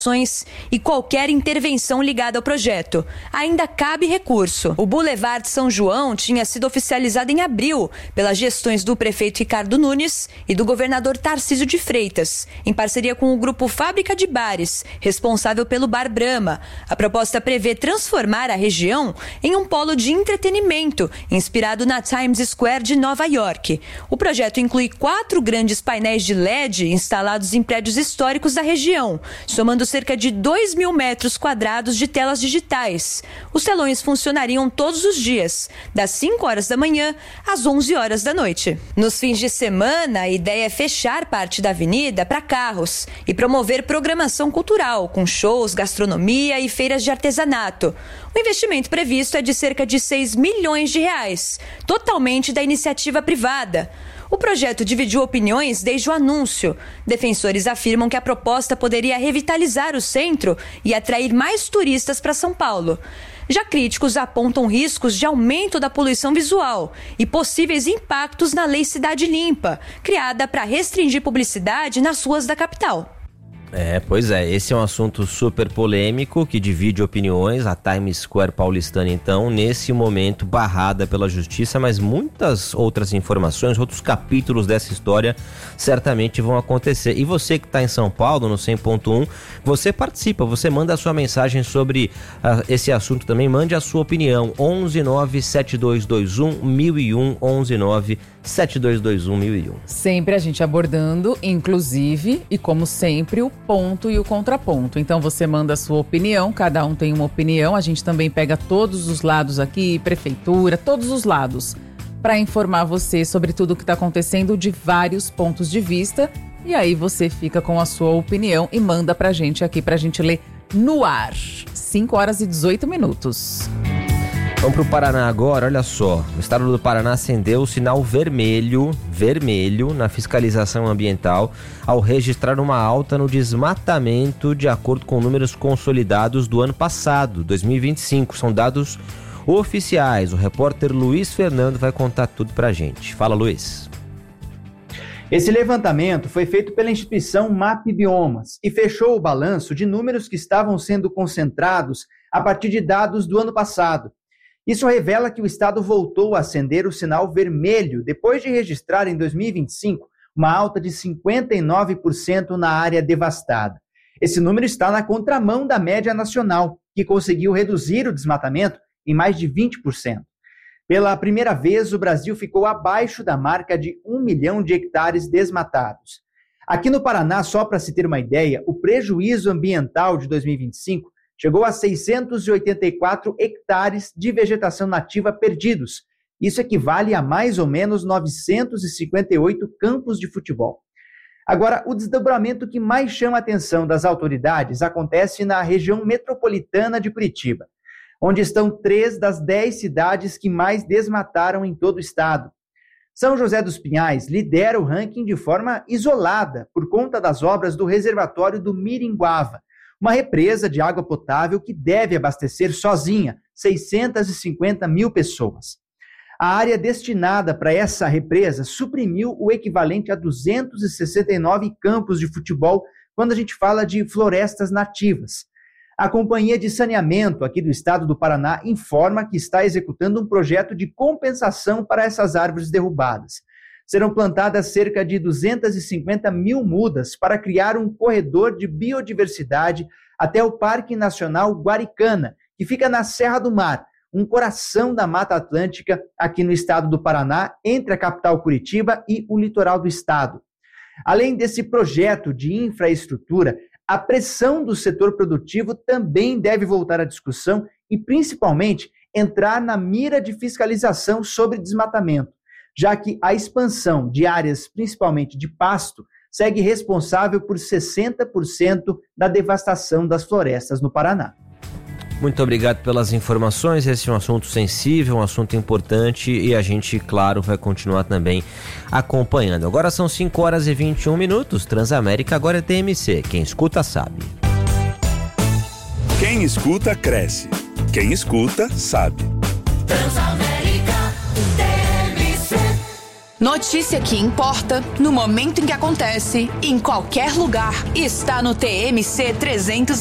e qualquer intervenção ligada ao projeto. Ainda cabe recurso. O Boulevard São João tinha sido oficializado em abril pelas gestões do prefeito Ricardo Nunes e do governador Tarcísio de Freitas, em parceria com o grupo Fábrica de Bares, responsável pelo Bar Brahma. A proposta prevê transformar a região em um polo de entretenimento, inspirado na Times Square de Nova York. O projeto inclui 4 grandes painéis de LED instalados em prédios históricos da região, somando cerca de 2.000 metros quadrados de telas digitais. Os telões funcionariam todos os dias, das 5 horas da manhã às 11 horas da noite. Nos fins de semana, a ideia é fechar parte da avenida para carros e promover programação cultural, com shows, gastronomia e feiras de artesanato. O investimento previsto é de cerca de 6 milhões de reais, totalmente da iniciativa privada. O projeto dividiu opiniões desde o anúncio. Defensores afirmam que a proposta poderia revitalizar o centro e atrair mais turistas para São Paulo. Já críticos apontam riscos de aumento da poluição visual e possíveis impactos na Lei Cidade Limpa, criada para restringir publicidade nas ruas da capital. Pois é, esse é um assunto super polêmico que divide opiniões. A Times Square paulistana, então, nesse momento barrada pela justiça, mas muitas outras informações, outros capítulos dessa história certamente vão acontecer. E você que está em São Paulo, no 100.1, você participa, você manda a sua mensagem sobre esse assunto também, mande a sua opinião, 11972211001, 11972211001. Sempre a gente abordando, inclusive, e como sempre, o ponto e o contraponto. Então você manda a sua opinião, cada um tem uma opinião, a gente também pega todos os lados aqui, prefeitura, todos os lados, para informar você sobre tudo o que está acontecendo de vários pontos de vista, e aí você fica com a sua opinião e manda pra gente aqui, pra gente ler no ar. 5 horas e 18 minutos. Vamos para o Paraná agora, olha só. O estado do Paraná acendeu o sinal vermelho na fiscalização ambiental ao registrar uma alta no desmatamento de acordo com números consolidados do ano passado, 2025. São dados oficiais. O repórter Luiz Fernando vai contar tudo pra gente. Fala, Luiz. Esse levantamento foi feito pela instituição MAP Biomas e fechou o balanço de números que estavam sendo concentrados a partir de dados do ano passado. Isso revela que o estado voltou a acender o sinal vermelho depois de registrar em 2025 uma alta de 59% na área devastada. Esse número está na contramão da média nacional, que conseguiu reduzir o desmatamento em mais de 20%. Pela primeira vez, o Brasil ficou abaixo da marca de 1 milhão de hectares desmatados. Aqui no Paraná, só para se ter uma ideia, o prejuízo ambiental de 2025 chegou a 684 hectares de vegetação nativa perdidos. Isso equivale a mais ou menos 958 campos de futebol. Agora, o desdobramento que mais chama a atenção das autoridades acontece na região metropolitana de Curitiba, onde estão 3 das 10 cidades que mais desmataram em todo o estado. São José dos Pinhais lidera o ranking de forma isolada por conta das obras do reservatório do Miringuava, uma represa de água potável que deve abastecer sozinha 650 mil pessoas. A área destinada para essa represa suprimiu o equivalente a 269 campos de futebol quando a gente fala de florestas nativas. A Companhia de Saneamento aqui do estado do Paraná informa que está executando um projeto de compensação para essas árvores derrubadas. Serão plantadas cerca de 250 mil mudas para criar um corredor de biodiversidade até o Parque Nacional Guaricana, que fica na Serra do Mar, um coração da Mata Atlântica aqui no estado do Paraná, entre a capital Curitiba e o litoral do estado. Além desse projeto de infraestrutura, a pressão do setor produtivo também deve voltar à discussão e, principalmente, entrar na mira de fiscalização sobre desmatamento, já que a expansão de áreas, principalmente de pasto, segue responsável por 60% da devastação das florestas no Paraná. Muito obrigado pelas informações. Esse é um assunto sensível, um assunto importante e a gente, claro, vai continuar também acompanhando. Agora são 5 horas e 21 minutos. Transamérica agora é TMC. Quem escuta sabe. Quem escuta cresce. Quem escuta sabe. Transamérica TMC. Notícia que importa, no momento em que acontece, em qualquer lugar, está no TMC 300.